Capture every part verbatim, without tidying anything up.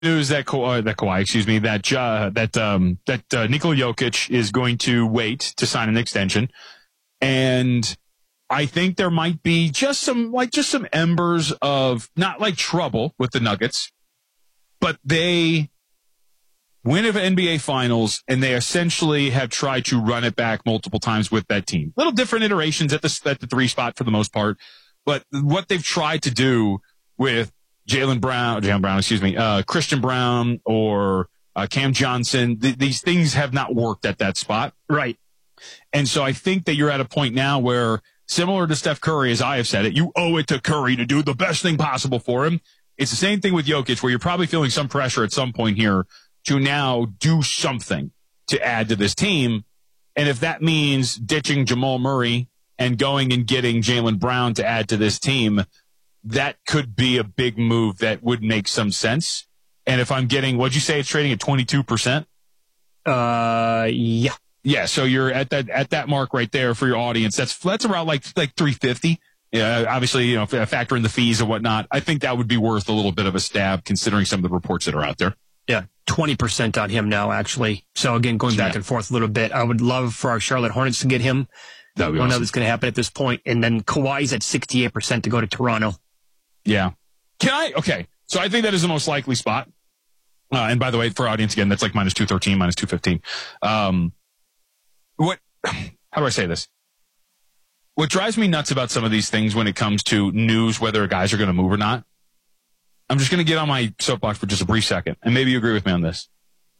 news that Ka- uh, that Kawhi, excuse me, that uh, that um, that uh, Nikola Jokic is going to wait to sign an extension, and I think there might be just some like just some embers of not like trouble with the Nuggets, but they win of N B A Finals, and they essentially have tried to run it back multiple times with that team. Little different iterations at the at the three spot for the most part, but what they've tried to do with Jaylen Brown, Jaylen Brown, excuse me, uh, Christian Brown or uh, Cam Johnson, th- these things have not worked at that spot. Right. And so I think that you're at a point now where, similar to Steph Curry, as I have said it, you owe it to Curry to do the best thing possible for him. It's the same thing with Jokic, where you're probably feeling some pressure at some point here to now do something to add to this team. And if that means ditching Jamal Murray and going and getting Jaylen Brown to add to this team, that could be a big move that would make some sense. And if I'm getting, what'd you say it's trading at twenty-two percent? Uh, yeah. Yeah, so you're at that at that mark right there for your audience. That's that's around like like three fifty. Yeah, obviously, you know, factor in the fees and whatnot. I think that would be worth a little bit of a stab, considering some of the reports that are out there. Yeah, twenty percent on him now, actually. So again, going back yeah. and forth a little bit, I would love for our Charlotte Hornets to get him. That would be I don't awesome. know what's going to happen at this point. And then Kawhi's at sixty-eight percent to go to Toronto. Yeah. Can I? Okay. So I think that is the most likely spot. Uh, and by the way, for our audience, again, that's like minus two thirteen, minus two fifteen. Um, what, how do I say this? What drives me nuts about some of these things when it comes to news, whether guys are going to move or not, I'm just going to get on my soapbox for just a brief second, and maybe you agree with me on this.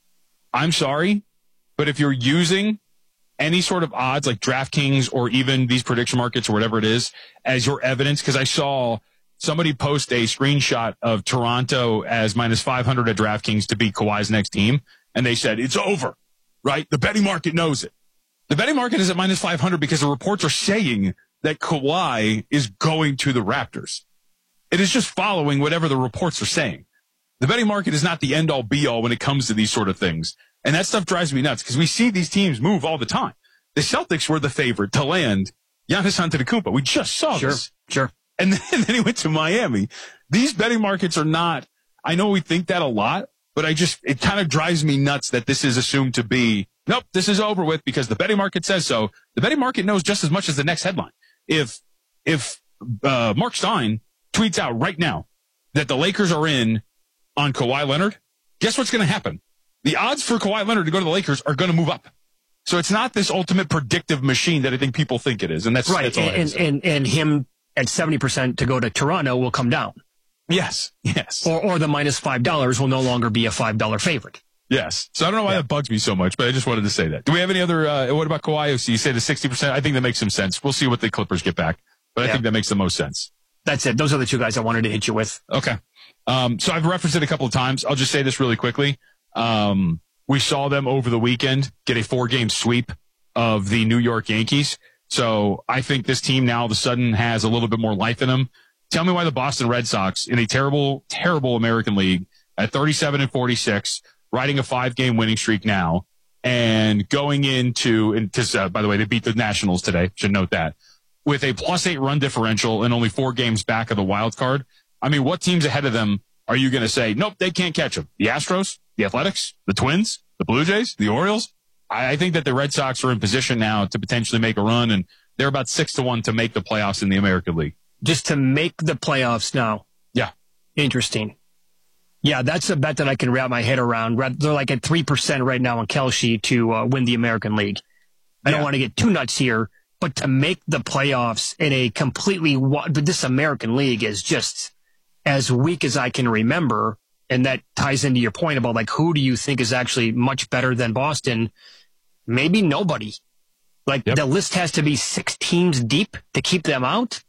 I'm sorry, but if you're using any sort of odds like DraftKings or even these prediction markets or whatever it is as your evidence, because I saw somebody post a screenshot of Toronto as minus five hundred at DraftKings to beat Kawhi's next team, and they said, it's over, right? The betting market knows it. The betting market is at minus five hundred because the reports are saying that Kawhi is going to the Raptors. It is just following whatever the reports are saying. The betting market is not the end-all, be-all when it comes to these sort of things. And that stuff drives me nuts because we see these teams move all the time. The Celtics were the favorite to land Giannis Antetokounmpo. We just saw sure, this. Sure, And then, and then he went to Miami. These betting markets are not, I know we think that a lot, but I just, it kind of drives me nuts that this is assumed to be, nope, this is over with because the betting market says so. The betting market knows just as much as the next headline. If, if, uh, Mark Stein tweets out right now that the Lakers are in on Kawhi Leonard, guess what's going to happen? The odds for Kawhi Leonard to go to the Lakers are going to move up. So it's not this ultimate predictive machine that I think people think it is. And that's right. That's all and, and, and, and him at seventy percent to go to Toronto will come down. Yes. Yes. Or, or the minus five dollars will no longer be a five dollar favorite. Yes. So I don't know why yeah. that bugs me so much, but I just wanted to say that. Do we have any other, uh, what about Kawhi? So you say the sixty percent. I think that makes some sense. We'll see what the Clippers get back, but I yeah. think that makes the most sense. That's it. Those are the two guys I wanted to hit you with. Okay. Um, so I've referenced it a couple of times. I'll just say this really quickly. Um, we saw them over the weekend get a four game sweep of the New York Yankees. So I think this team now all of a sudden has a little bit more life in them. Tell me why the Boston Red Sox in a terrible, terrible American League at thirty-seven and forty-six, riding a five game winning streak now and going into, and cause, uh, by the way, they beat the Nationals today. Should note that with a plus eight run differential and only four games back of the wild card. I mean, what teams ahead of them are you going to say, nope, they can't catch them? The Astros, the Athletics, the Twins, the Blue Jays, the Orioles. I think that the Red Sox are in position now to potentially make a run, and they're about six to one to make the playoffs in the American League. Just to make the playoffs now. Yeah. Interesting. Yeah, that's a bet that I can wrap my head around. They're like at three percent right now on Kelce to uh, win the American League. I yeah. don't want to get too nuts here, but to make the playoffs in a completely, but this American League is just as weak as I can remember. And that ties into your point about like, who do you think is actually much better than Boston? Maybe nobody. Like yep. the list has to be six teams deep to keep them out.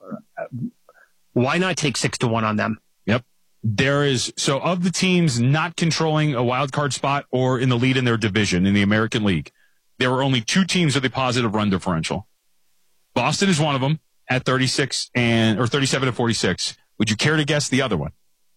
Why not take six to one on them? Yep. There is, so of the teams not controlling a wild card spot or in the lead in their division in the American League, there were only two teams with a positive run differential. Boston is one of them at thirty-six and, or thirty-seven and forty-six. Would you care to guess the other one?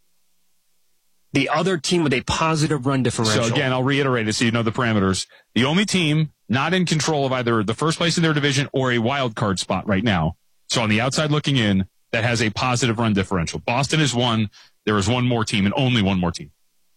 The other team with a positive run differential. So again, I'll reiterate it so you know the parameters. The only team not in control of either the first place in their division or a wild card spot right now. So on the outside looking in, that has a positive run differential. Boston is one. There is one more team and only one more team.